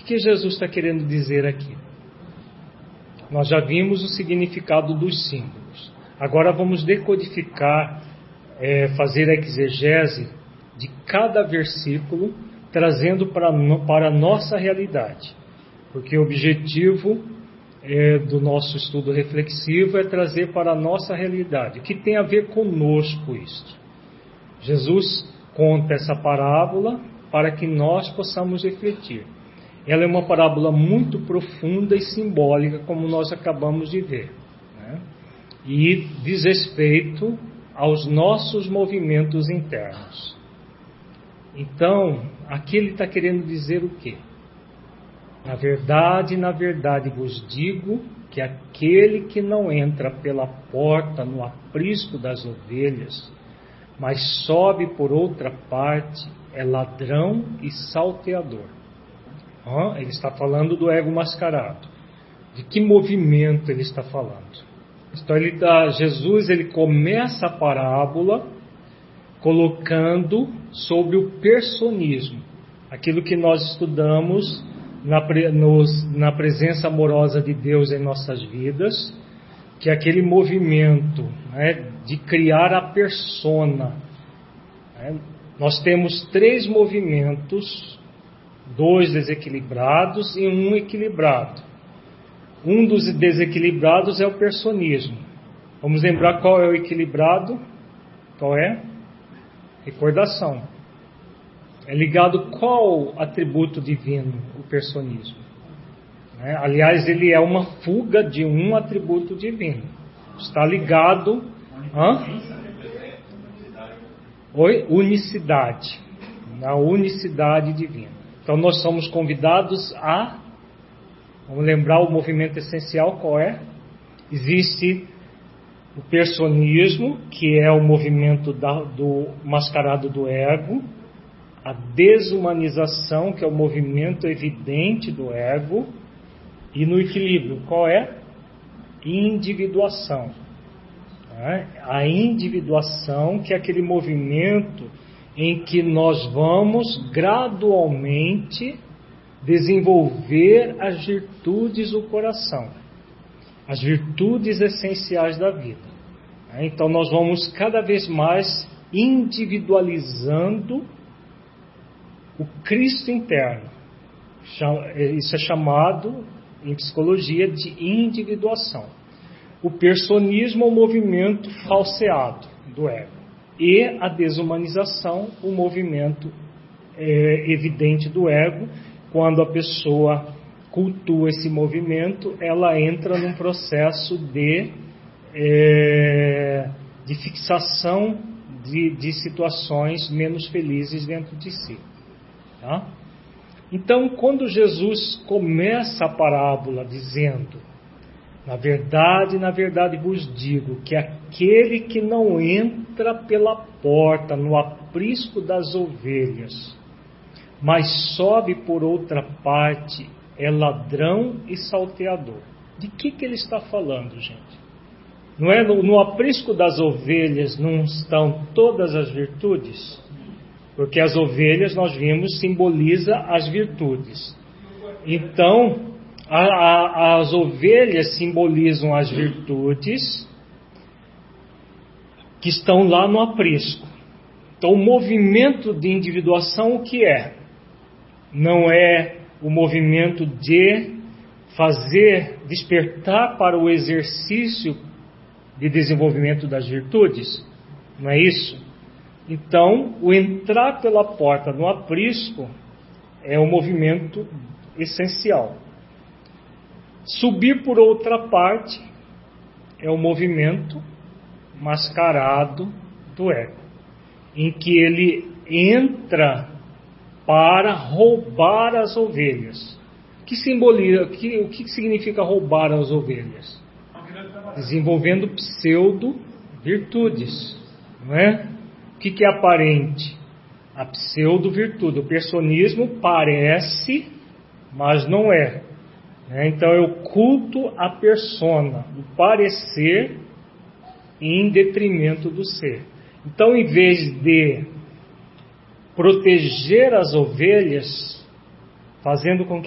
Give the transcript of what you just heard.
que Jesus está querendo dizer aqui? Nós já vimos o significado dos símbolos. Agora vamos decodificar, fazer a exegese de cada versículo, trazendo para a nossa realidade. Porque o objetivo do nosso estudo reflexivo é trazer para a nossa realidade. O que tem a ver conosco isto? Jesus conta essa parábola para que nós possamos refletir. Ela é uma parábola muito profunda e simbólica, como nós acabamos de ver, né? E diz respeito aos nossos movimentos internos. Então, aqui ele está querendo dizer o quê? Na verdade vos digo que aquele que não entra pela porta no aprisco das ovelhas, mas sobe por outra parte, é ladrão e salteador. Ele está falando do ego mascarado. De que movimento ele está falando? Então Jesus começa a parábola colocando sobre o personismo, aquilo que nós estudamos na presença amorosa de Deus em nossas vidas, que é aquele movimento, né, de criar a persona. Nós temos 3 movimentos, 2 desequilibrados e 1 equilibrado. Um dos desequilibrados é o personismo. Vamos lembrar qual é o equilibrado? Qual é? Recordação. É ligado qual atributo divino, o personismo? Aliás, ele é uma fuga de um atributo divino. Está ligado unicidade. Na unicidade divina. Então nós somos convidados vamos lembrar o movimento essencial, qual é? Existe o personismo, que é o movimento do mascarado do ego, a desumanização, que é o movimento evidente do ego, e no equilíbrio, qual é? Individuação. A individuação, que é aquele movimento em que nós vamos gradualmente desenvolver as virtudes do coração, as virtudes essenciais da vida. Então nós vamos cada vez mais individualizando o Cristo interno. Isso é chamado em psicologia de individuação. O personismo é o movimento falseado do ego. E a desumanização, o movimento evidente do ego. Quando a pessoa cultua esse movimento, ela entra num processo de fixação de situações menos felizes dentro de si. Tá? Então, quando Jesus começa a parábola dizendo: na verdade vos digo que aquele que não entra pela porta no aprisco das ovelhas, mas sobe por outra parte, é ladrão e salteador. De que ele está falando, gente? Não é no aprisco das ovelhas não estão todas as virtudes? Porque as ovelhas, nós vimos, simboliza as virtudes. Então, as ovelhas simbolizam as virtudes que estão lá no aprisco. Então, o movimento de individuação, o que é? Não é o movimento de despertar para o exercício de desenvolvimento das virtudes? Não é isso? Então, o entrar pela porta no aprisco é o movimento essencial. Subir por outra parte é o movimento mascarado do ego, em que ele entra para roubar as ovelhas. O que significa roubar as ovelhas? Desenvolvendo pseudo-virtudes, não é? O que é aparente? A pseudo-virtude. O personismo parece, mas não é. Então eu culto a persona, o parecer em detrimento do ser. Então, em vez de proteger as ovelhas, fazendo com